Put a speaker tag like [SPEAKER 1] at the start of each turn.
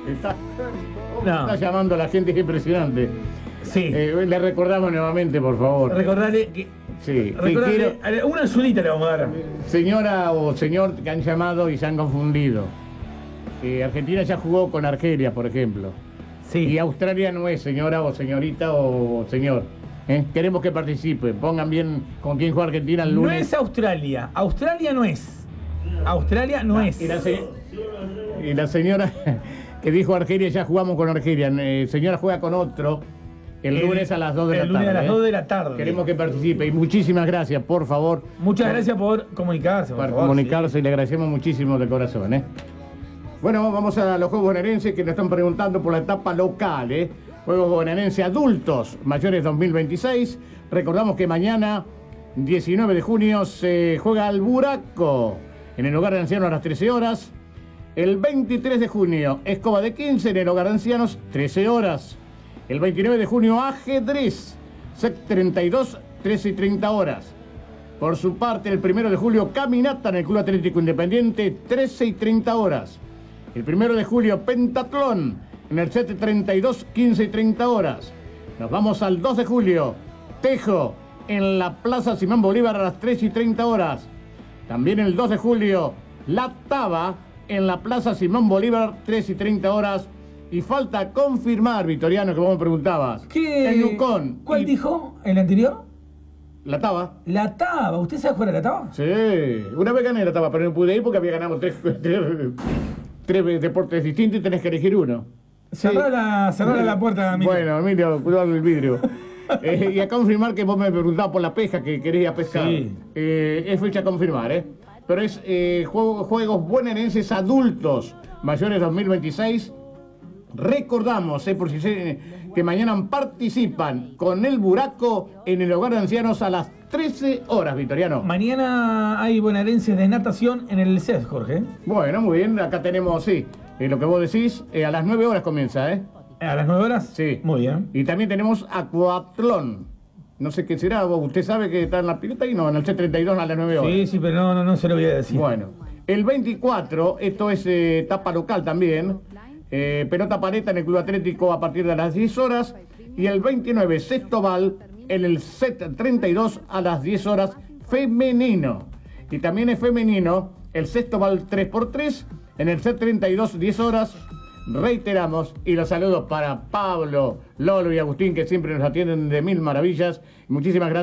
[SPEAKER 1] Está llamando a la gente, es impresionante.
[SPEAKER 2] Sí.
[SPEAKER 1] Le recordamos nuevamente, por favor.
[SPEAKER 2] Recordarle que.
[SPEAKER 1] Sí.
[SPEAKER 2] Recordarle, una azulita le vamos a dar.
[SPEAKER 1] Señora o señor que han llamado y se han confundido. Argentina ya jugó con Argelia, por ejemplo.
[SPEAKER 2] Sí.
[SPEAKER 1] Y Australia no es señora o señorita o señor. Queremos que participen. Pongan bien con quién juega Argentina el lunes.
[SPEAKER 2] No es Australia. Australia no es. Australia no es.
[SPEAKER 1] Y la señora que dijo Argelia, ya jugamos con Argelia. Señora juega con otro el lunes a las 2 de la tarde.
[SPEAKER 2] El lunes a las 2 de la tarde.
[SPEAKER 1] Queremos que participe. Y muchísimas gracias, por favor.
[SPEAKER 2] Muchas gracias por comunicarse.
[SPEAKER 1] Por comunicarse, y le agradecemos muchísimo de corazón. Bueno, vamos a los Juegos Bonaerenses que nos están preguntando por la etapa local. Juegos Bonaerenses adultos mayores 2026. Recordamos que mañana, 19 de junio, se juega al Buraco en el Hogar de Ancianos a las 13 horas. El 23 de junio, Escoba de 15 en el Hogar de Ancianos, 13 horas. El 29 de junio, ajedrez, SEC 32, 13 y 30 horas. Por su parte, el 1 de julio, caminata en el Club Atlético Independiente, 13 y 30 horas. El 1 de julio, pentatlón en el set 32, 15 y 30 horas. Nos vamos al 2 de julio, tejo en la Plaza Simón Bolívar a las 3 y 30 horas. También el 2 de julio, la taba en la Plaza Simón Bolívar, 3 y 30 horas. Y falta confirmar, Victoriano, que vos me preguntabas.
[SPEAKER 2] ¿Qué?
[SPEAKER 1] El Yukon.
[SPEAKER 2] ¿Cuál dijo? ¿El anterior?
[SPEAKER 1] La taba.
[SPEAKER 2] La taba. ¿Usted sabe jugar a la taba?
[SPEAKER 1] Sí, una vez gané la taba, pero no pude ir porque había ganado tres deportes distintos y tenés que elegir uno.
[SPEAKER 2] Cerrá la puerta, Emilio.
[SPEAKER 1] Bueno, Emilio, cuidado del vidrio. Y a confirmar que vos me preguntabas por la pesca, que querés ir a pescar.
[SPEAKER 2] Sí.
[SPEAKER 1] Es fecha a confirmar, Pero es juegos bonaerenses adultos mayores 2026. Recordamos, por si que mañana participan con el Buraco en el Hogar de Ancianos a las 13 horas, Victoriano.
[SPEAKER 2] Mañana hay bonaerenses de natación en el CES, Jorge.
[SPEAKER 1] Bueno, muy bien, acá tenemos, lo que vos decís, a las 9 horas comienza,
[SPEAKER 2] ¿A las 9 horas?
[SPEAKER 1] Sí.
[SPEAKER 2] Muy bien.
[SPEAKER 1] Y también tenemos acuatlón. No sé qué será, usted sabe que está en la pileta y no, en el C32 a las 9 horas.
[SPEAKER 2] Sí, pero no se lo voy a decir.
[SPEAKER 1] Bueno, el 24, esto es etapa local también, pelota paleta en el Club Atlético a partir de las 10 horas. Y el 29, sexto bal en el set 32 a las 10 horas femenino. Y también es femenino el sexto bal 3x3 en el set 32, 10 horas. Reiteramos, y los saludos para Pablo, Lolo y Agustín, que siempre nos atienden de mil maravillas. Muchísimas gracias.